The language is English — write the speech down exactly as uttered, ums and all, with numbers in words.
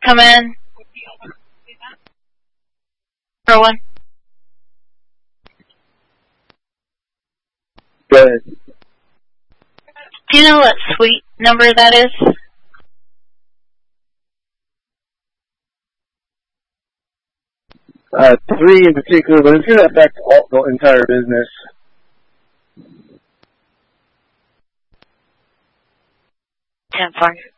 come in? Rowan? Go ahead. Do you know what suite number that is? Uh, three in particular, but it's going to affect all, the entire business. ten four.